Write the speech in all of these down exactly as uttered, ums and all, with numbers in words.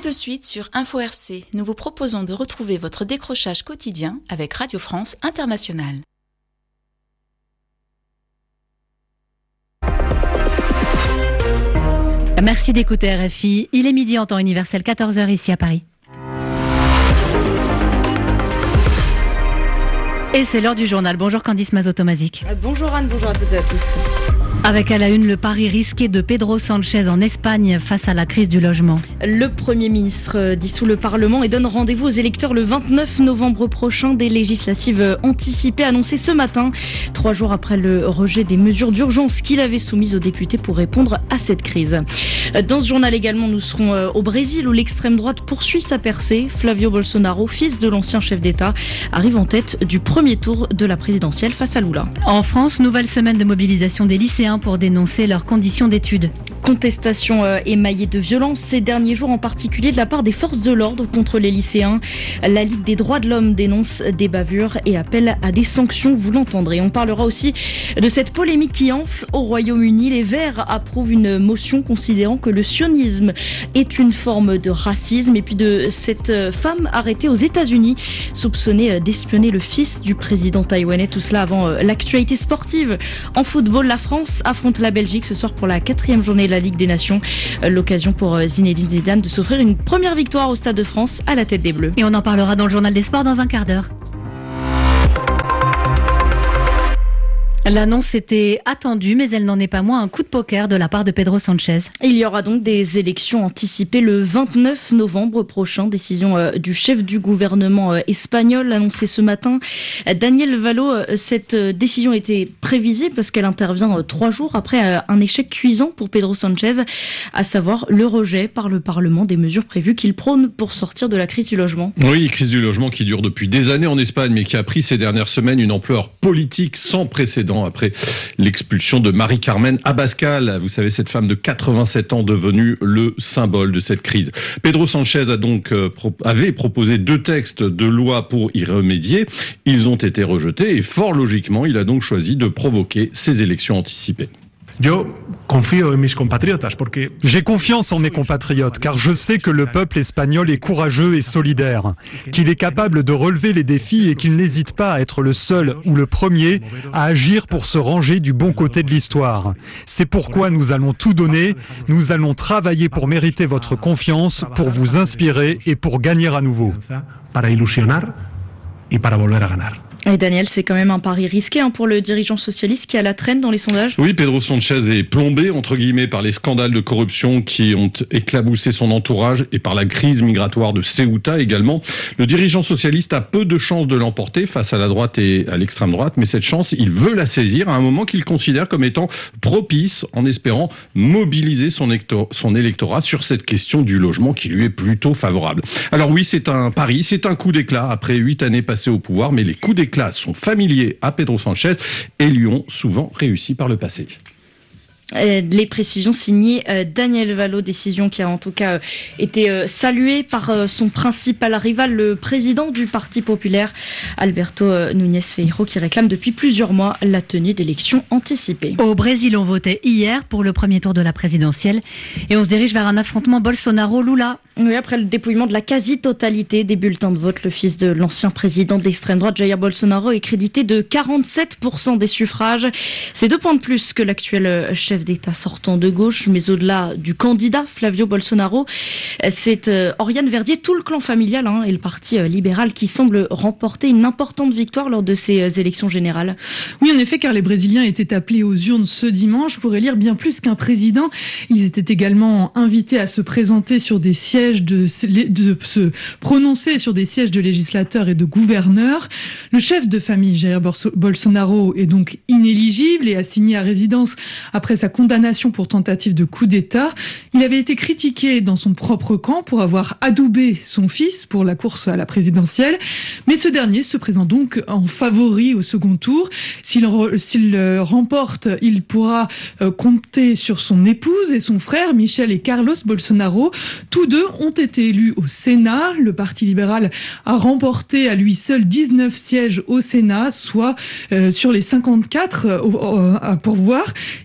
de suite sur Info R C, nous vous proposons de retrouver votre décrochage quotidien avec Radio France Internationale. Merci d'écouter R F I. Il est midi en temps universel, quatorze heures ici à Paris. Et c'est l'heure du journal. Bonjour Candice Mazotomazic. Bonjour Anne, bonjour à toutes et à tous. Avec à la une le pari risqué de Pedro Sánchez en Espagne face à la crise du logement. Le Premier ministre dissout le Parlement et donne rendez-vous aux électeurs le vingt-neuf novembre prochain. Des législatives anticipées annoncées ce matin, trois jours après le rejet des mesures d'urgence qu'il avait soumises aux députés pour répondre à cette crise. Dans ce journal également, nous serons au Brésil où l'extrême droite poursuit sa percée. Flávio Bolsonaro, fils de l'ancien chef d'État, arrive en tête du premier tour de la présidentielle face à Lula. En France, nouvelle semaine de mobilisation des lycéens pour dénoncer leurs conditions d'études. Contestation euh, émaillée de violence ces derniers jours, en particulier de la part des forces de l'ordre contre les lycéens. La Ligue des droits de l'homme dénonce des bavures et appelle à des sanctions, vous l'entendrez. On parlera aussi de cette polémique qui enfle au Royaume-Uni. Les Verts approuvent une motion considérant que le sionisme est une forme de racisme. Et puis de cette femme arrêtée aux États-Unis, soupçonnée d'espionner le fils du président taïwanais. Tout cela avant l'actualité sportive. En football, la France affronte la Belgique ce soir pour la quatrième journée de la Ligue des Nations. L'occasion pour Zinedine Zidane de s'offrir une première victoire au Stade de France à la tête des Bleus. Et on en parlera dans le journal des sports dans un quart d'heure. L'annonce était attendue, mais elle n'en est pas moins un coup de poker de la part de Pedro Sánchez. Il y aura donc des élections anticipées le vingt-neuf novembre prochain. Décision du chef du gouvernement espagnol annoncée ce matin. Daniel Valo, cette décision était prévisible parce qu'elle intervient trois jours après un échec cuisant pour Pedro Sánchez, à savoir le rejet par le Parlement des mesures prévues qu'il prône pour sortir de la crise du logement. Oui, crise du logement qui dure depuis des années en Espagne, mais qui a pris ces dernières semaines une ampleur politique sans précédent après l'expulsion de Marie-Carmen Abascal. Vous savez, cette femme de quatre-vingt-sept ans devenue le symbole de cette crise. Pedro Sánchez a donc euh, pro- avait proposé deux textes de loi pour y remédier. Ils ont été rejetés et fort logiquement, il a donc choisi de provoquer ces élections anticipées. J'ai confiance en mes compatriotes car je sais que le peuple espagnol est courageux et solidaire, qu'il est capable de relever les défis et qu'il n'hésite pas à être le seul ou le premier à agir pour se ranger du bon côté de l'histoire. C'est pourquoi nous allons tout donner, nous allons travailler pour mériter votre confiance, pour vous inspirer et pour gagner à nouveau. Et Daniel, c'est quand même un pari risqué hein, pour le dirigeant socialiste qui a la traîne dans les sondages. Oui, Pedro Sánchez est plombé, entre guillemets, par les scandales de corruption qui ont éclaboussé son entourage et par la crise migratoire de Ceuta également. Le dirigeant socialiste a peu de chances de l'emporter face à la droite et à l'extrême droite, mais cette chance, il veut la saisir à un moment qu'il considère comme étant propice, en espérant mobiliser son, élector- son électorat sur cette question du logement qui lui est plutôt favorable. Alors oui, c'est un pari, c'est un coup d'éclat après huit années passées au pouvoir, mais les coups d'éclat sont familiers à Pedro Sánchez et lui ont souvent réussi par le passé. Les précisions signées Daniel Valo, décision qui a en tout cas été saluée par son principal rival, le président du Parti populaire, Alberto Núñez Feijó, qui réclame depuis plusieurs mois la tenue d'élections anticipées. Au Brésil, on votait hier pour le premier tour de la présidentielle et on se dirige vers un affrontement Bolsonaro-Lula. Oui, après le dépouillement de la quasi-totalité des bulletins de vote, le fils de l'ancien président d'extrême droite, Jair Bolsonaro, est crédité de quarante-sept pour cent des suffrages. C'est deux points de plus que l'actuel chef d'État sortant de gauche, mais au-delà du candidat Flávio Bolsonaro, c'est Oriane Verdier, tout le clan familial hein, et le parti libéral qui semble remporter une importante victoire lors de ces élections générales. Oui, en effet, car les Brésiliens étaient appelés aux urnes ce dimanche pour élire bien plus qu'un président. Ils étaient également invités à se présenter sur des sièges De, de se prononcer sur des sièges de législateurs et de gouverneurs. Le chef de famille, Jair Bolsonaro, est donc inéligible et assigné à résidence après sa condamnation pour tentative de coup d'État. Il avait été critiqué dans son propre camp pour avoir adoubé son fils pour la course à la présidentielle, mais ce dernier se présente donc en favori au second tour. S'il, s'il remporte, il pourra compter sur son épouse et son frère, Michel et Carlos Bolsonaro. Tous deux ont été élus au Sénat. Le Parti libéral a remporté à lui seul dix-neuf sièges au Sénat, soit euh, sur les cinquante-quatre euh, à pourvoir. Il obtient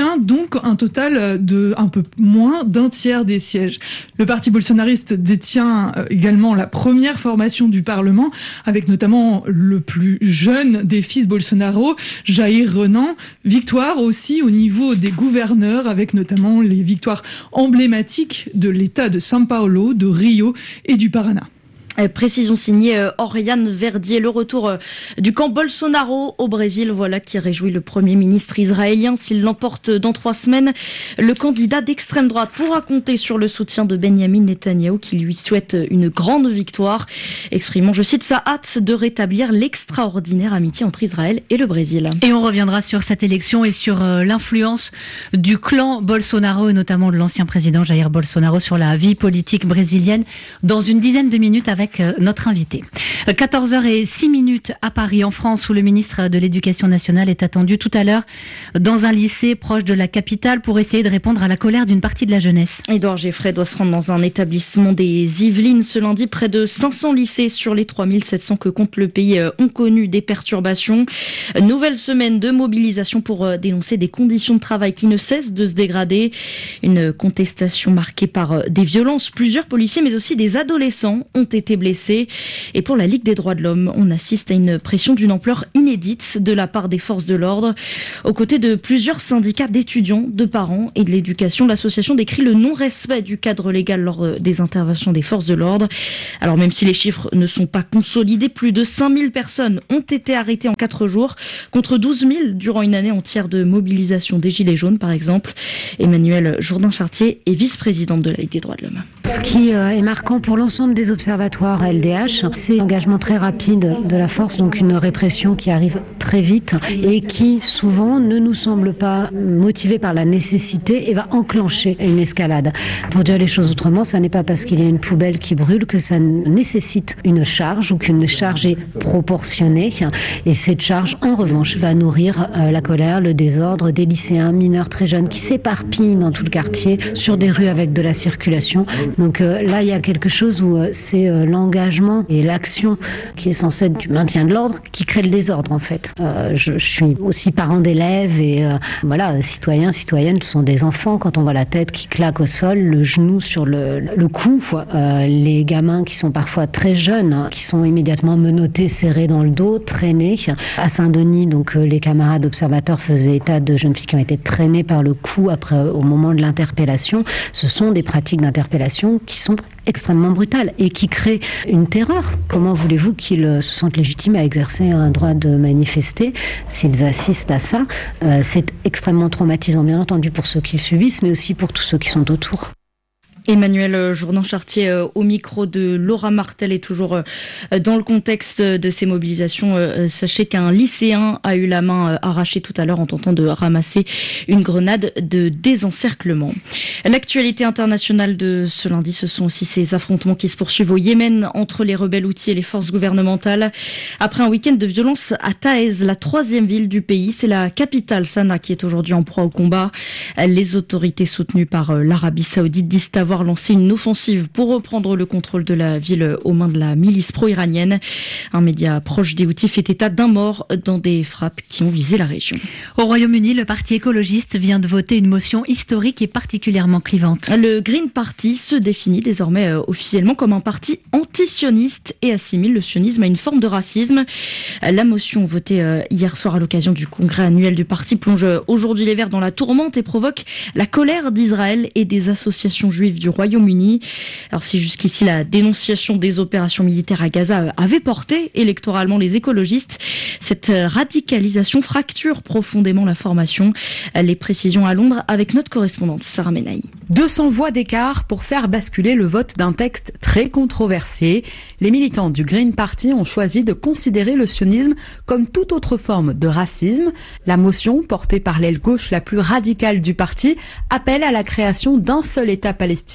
détient donc un total de un peu moins d'un tiers des sièges. Le parti bolsonariste détient également la première formation du Parlement, avec notamment le plus jeune des fils Bolsonaro, Jair Renan. Victoire aussi au niveau des gouverneurs, avec notamment les victoires emblématiques de l'État de São Paulo, de Rio et du Paraná. Précision signée Oriane Verdier, le retour du camp Bolsonaro au Brésil, voilà qui réjouit le Premier ministre israélien. S'il l'emporte dans trois semaines, le candidat d'extrême droite pourra compter sur le soutien de Benjamin Netanyahou qui lui souhaite une grande victoire, exprimant, je cite, sa hâte de rétablir l'extraordinaire amitié entre Israël et le Brésil. Et on reviendra sur cette élection et sur l'influence du clan Bolsonaro et notamment de l'ancien président Jair Bolsonaro sur la vie politique brésilienne dans une dizaine de minutes avec notre invité. quatorze heures zéro six minutes à Paris, en France, où le ministre de l'Éducation nationale est attendu tout à l'heure dans un lycée proche de la capitale pour essayer de répondre à la colère d'une partie de la jeunesse. Édouard Geffray doit se rendre dans un établissement des Yvelines ce lundi. Près de cinq cents lycées sur les trois mille sept cents que compte le pays ont connu des perturbations. Nouvelle semaine de mobilisation pour dénoncer des conditions de travail qui ne cessent de se dégrader. Une contestation marquée par des violences. Plusieurs policiers mais aussi des adolescents ont été blessés. Et pour la Ligue des droits de l'homme, on assiste à une pression d'une ampleur inédite de la part des forces de l'ordre. Aux côtés de plusieurs syndicats d'étudiants, de parents et de l'éducation, l'association décrit le non-respect du cadre légal lors des interventions des forces de l'ordre. Alors même si les chiffres ne sont pas consolidés, plus de cinq mille personnes ont été arrêtées en quatre jours, contre douze mille durant une année entière de mobilisation des Gilets jaunes, par exemple. Emmanuelle Jourdain-Chartier est vice-présidente de la Ligue des droits de l'homme. Ce qui est marquant pour l'ensemble des observatoires L D H, c'est l'engagement très rapide de la force, donc une répression qui arrive très vite et qui souvent ne nous semble pas motivée par la nécessité et va enclencher une escalade. Pour dire les choses autrement, ça n'est pas parce qu'il y a une poubelle qui brûle que ça nécessite une charge ou qu'une charge est proportionnée. Et cette charge, en revanche, va nourrir la colère, le désordre des lycéens mineurs très jeunes qui s'éparpillent dans tout le quartier sur des rues avec de la circulation. Donc euh, là, il y a quelque chose où euh, c'est euh, l'engagement et l'action qui est censée être du maintien de l'ordre qui crée le désordre en fait. Euh, je, je suis aussi parent d'élèves et euh, voilà, citoyens, citoyennes, ce sont des enfants. Quand on voit la tête qui claque au sol, le genou sur le, le cou, euh, les gamins qui sont parfois très jeunes, hein, qui sont immédiatement menottés, serrés dans le dos, traînés. À Saint-Denis, donc euh, les camarades observateurs faisaient état de jeunes filles qui ont été traînées par le cou après, euh, au moment de l'interpellation. Ce sont des pratiques d'interpellation qui sont extrêmement brutales et qui créent une terreur. Comment voulez-vous qu'ils se sentent légitimes à exercer un droit de manifester s'ils assistent à ça? euh, C'est extrêmement traumatisant, bien entendu, pour ceux qui le subissent, mais aussi pour tous ceux qui sont autour. Emmanuelle Jourdain-Chartier euh, au micro de Laura Martel est toujours euh, dans le contexte de ces mobilisations. Euh, sachez qu'un lycéen a eu la main euh, arrachée tout à l'heure en tentant de ramasser une grenade de désencerclement. L'actualité internationale de ce lundi, ce sont aussi ces affrontements qui se poursuivent au Yémen entre les rebelles houthis et les forces gouvernementales. Après un week-end de violence à Taïz, la troisième ville du pays, c'est la capitale Sanaa qui est aujourd'hui en proie au combat. Les autorités soutenues par euh, l'Arabie Saoudite disent avoir lancé une offensive pour reprendre le contrôle de la ville aux mains de la milice pro-iranienne. Un média proche des Houthis fait état d'un mort dans des frappes qui ont visé la région. Au Royaume-Uni, le parti écologiste vient de voter une motion historique et particulièrement clivante. Le Green Party se définit désormais officiellement comme un parti anti-sioniste et assimile le sionisme à une forme de racisme. La motion votée hier soir à l'occasion du congrès annuel du parti plonge aujourd'hui les Verts dans la tourmente et provoque la colère d'Israël et des associations juives du Royaume-Uni. Alors si jusqu'ici la dénonciation des opérations militaires à Gaza avait porté électoralement les écologistes, cette radicalisation fracture profondément la formation. Les précisions à Londres avec notre correspondante Sarah Menaï. deux cents voix d'écart pour faire basculer le vote d'un texte très controversé. Les militants du Green Party ont choisi de considérer le sionisme comme toute autre forme de racisme. La motion, portée par l'aile gauche la plus radicale du parti, appelle à la création d'un seul État palestinien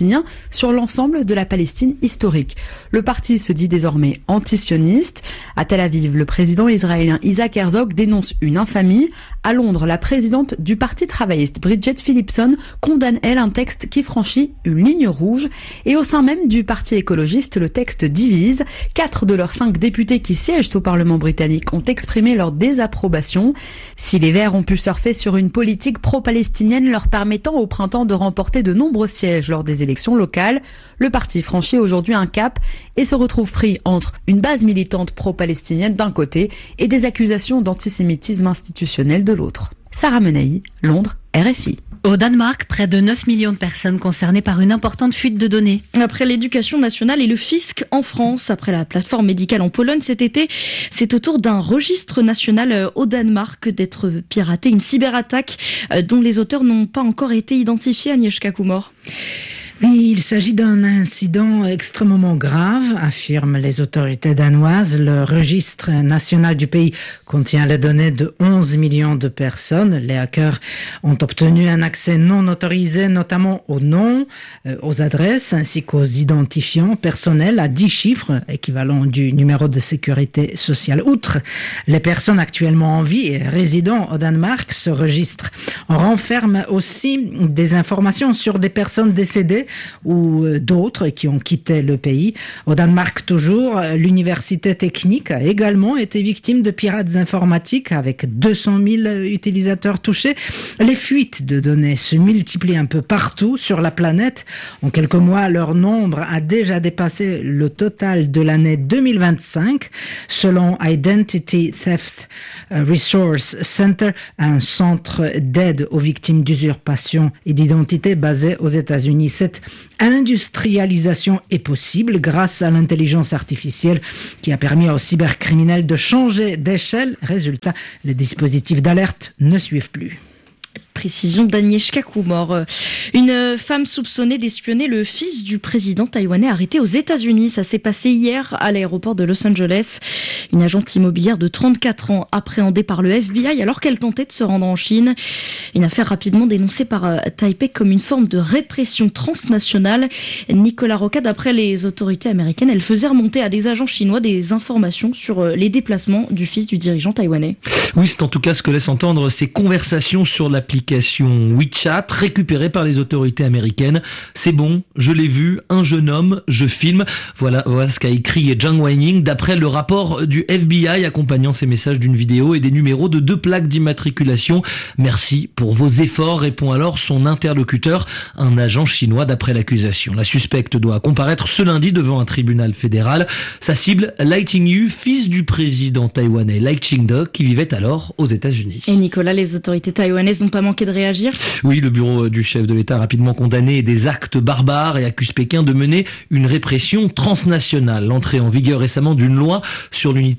palestiniens sur l'ensemble de la Palestine historique. Le parti se dit désormais antisioniste. À Tel Aviv, le président israélien Isaac Herzog dénonce une infamie. À Londres, la présidente du parti travailliste Bridget Phillipson condamne, elle, un texte qui franchit une ligne rouge. Et au sein même du parti écologiste, le texte divise. Quatre de leurs cinq députés qui siègent au Parlement britannique ont exprimé leur désapprobation. Si les Verts ont pu surfer sur une politique pro-palestinienne leur permettant au printemps de remporter de nombreux sièges lors des élections locales, le parti franchit aujourd'hui un cap et se retrouve pris entre une base militante pro-palestinienne d'un côté et des accusations d'antisémitisme institutionnel de l'autre. Sarah Menahi, Londres, R F I. Au Danemark, près de neuf millions de personnes concernées par une importante fuite de données. Après l'éducation nationale et le fisc en France, après la plateforme médicale en Pologne cet été, c'est au tour d'un registre national au Danemark d'être piraté. Une cyberattaque dont les auteurs n'ont pas encore été identifiés, Agnieszka Kumor. Oui, il s'agit d'un incident extrêmement grave, affirment les autorités danoises. Le registre national du pays contient les données de onze millions de personnes. Les hackers ont obtenu un accès non autorisé, notamment aux noms, euh, aux adresses, ainsi qu'aux identifiants personnels à dix chiffres, équivalent du numéro de sécurité sociale. Outre les personnes actuellement en vie et résidant au Danemark, ce registre renferme aussi des informations sur des personnes décédées ou d'autres qui ont quitté le pays. Au Danemark toujours, l'université technique a également été victime de pirates informatiques avec deux cent mille utilisateurs touchés. Les fuites de données se multiplient un peu partout sur la planète. En quelques mois, leur nombre a déjà dépassé le total de l'année deux mille vingt-cinq. Selon Identity Theft Resource Center, un centre d'aide aux victimes d'usurpation et d'identité basé aux États-Unis. Cette industrialisation est possible grâce à l'intelligence artificielle qui a permis aux cybercriminels de changer d'échelle. Résultat, les dispositifs d'alerte ne suivent plus. Précision d'Agnieszka Kumor. Une femme soupçonnée d'espionner le fils du président taïwanais arrêté aux États-Unis. Ça s'est passé hier à l'aéroport de Los Angeles. Une agente immobilière de trente-quatre ans appréhendée par le F B I alors qu'elle tentait de se rendre en Chine. Une affaire rapidement dénoncée par Taipei comme une forme de répression transnationale. Nicolas Roca, d'après les autorités américaines, elle faisait remonter à des agents chinois des informations sur les déplacements du fils du dirigeant taïwanais. Oui, c'est en tout cas ce que laissent entendre ces conversations sur l'application WeChat récupérée par les autorités américaines. C'est bon, je l'ai vu, un jeune homme, je filme. Voilà, voilà ce qu'a écrit Zhang Weining d'après le rapport du F B I accompagnant ces messages d'une vidéo et des numéros de deux plaques d'immatriculation. Merci pour vos efforts, répond alors son interlocuteur, un agent chinois d'après l'accusation. La suspecte doit comparaître ce lundi devant un tribunal fédéral. Sa cible, Lai Ching-yu, fils du président taïwanais Lai Ching-te, qui vivait alors aux États-Unis. Et Nicolas, les autorités taïwanaises n'ont pas manqué de réagir. Oui, le bureau du chef de l'État a rapidement condamné des actes barbares et accuse Pékin de mener une répression transnationale. L'entrée en vigueur récemment d'une loi sur l'unité